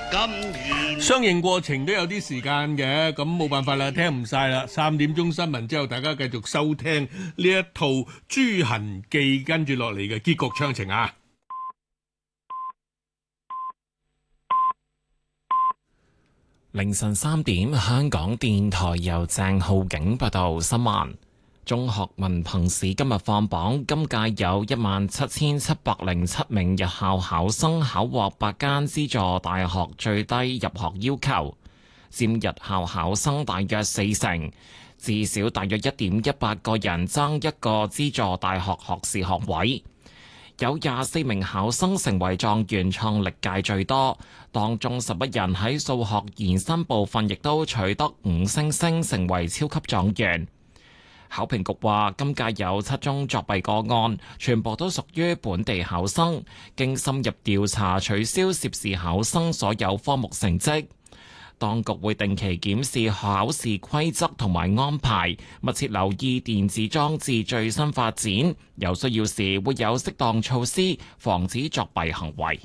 相應過程都有啲時間嘅，咁冇辦法啦，聽唔晒啦。3點鐘新聞之後，大家繼續收聽呢一套《誅痕記》，跟住落嚟嘅結局詳情啊！ 凌晨3點，香港電台由鄭浩景報道新聞。中學文憑試今日放榜，今屆有17707名日校考生考獲8間資助大學最低入學要求，佔日校考生大約40%，至少大約1.18個人爭一個資助大學學士學位。有24名考生成為狀元，創歷屆最多。當中11人喺數學延伸部分亦都取得5星星，成為超級狀元。考評局話，今屆有7宗作弊個案，全部都屬於本地考生，經深入調查，取消涉事考生所有科目成績。當局會定期檢視考試規則同埋安排，密切留意電子裝置最新發展，有需要時會有適當措施防止作弊行為。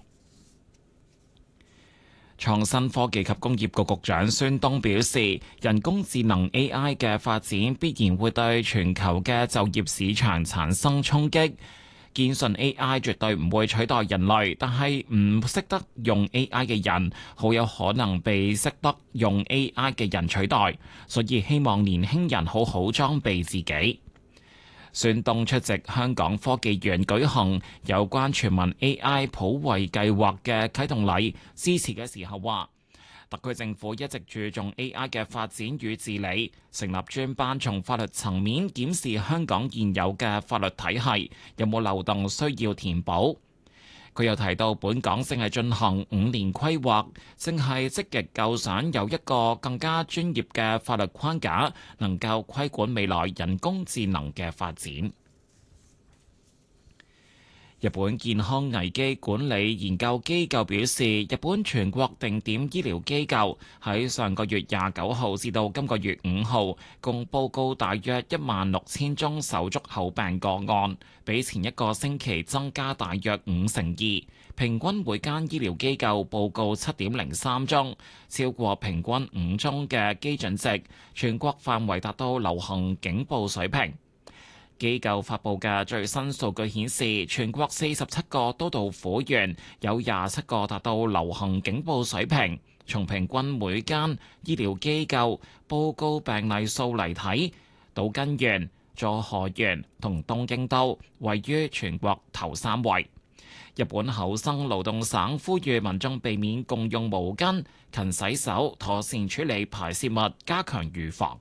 創新科技及工業局局長孫東表示，人工智能 AI 嘅發展必然會對全球嘅就業市場產生衝擊。堅信 AI 絕對唔會取代人類，但係唔識得用 AI 嘅人，好有可能被識得用 AI 嘅人取代。所以希望年輕人好好裝備自己。孫東出席香港科技園舉行有關全民 AI 普惠計劃嘅啟動禮致辭嘅時候話，特區政府一直注重 AI 嘅發展與治理，成立專班從法律層面檢視香港現有嘅法律體系有冇漏洞需要填補。佢又提到，本港正係進行5年規劃，正係積極構想有一個更加專業嘅法律框架，能夠規管未來人工智能嘅發展。日本健康危機管理研究機構表示，日本全國定點醫療機構喺上個月29號至到今個月5號，共報告大約16000宗手足口病個案，比前一個星期增加大約52%，平均每間醫療機構報告7.03宗，超過平均5宗嘅基準值，全國範圍達到流行警報水平。機構發布嘅最新數據顯示，全國47個都道府縣有27個達到流行警報水平。從平均每間醫療機構報告病例數嚟睇，島根縣、佐賀縣同東京都位於全國頭3位。日本厚生勞動省呼籲民眾避免共用毛巾、勤洗手、妥善處理排泄物，加強預防。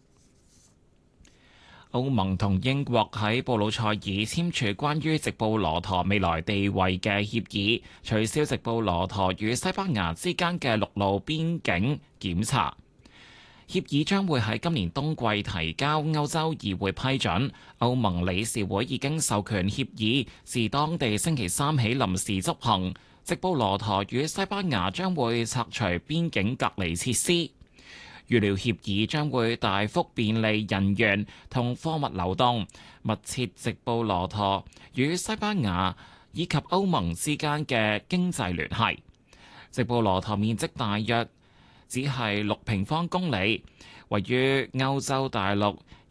歐盟同英國喺布魯塞爾簽署關於直布羅陀未來地位嘅協議，取消直布羅陀與西班牙之間嘅陸路邊境檢查。協議將會喺今年冬季提交歐洲議會批准。歐盟理事會已經授權協議自當地星期3起臨時執行。直布羅陀與西班牙將會拆除邊境隔離設施。預料協議將會大幅便利人員同貨物流動，密切直布羅陀與西班牙以及歐盟之間嘅經濟聯繫。直布羅陀面積大約只係6平方公里，位於歐洲大陸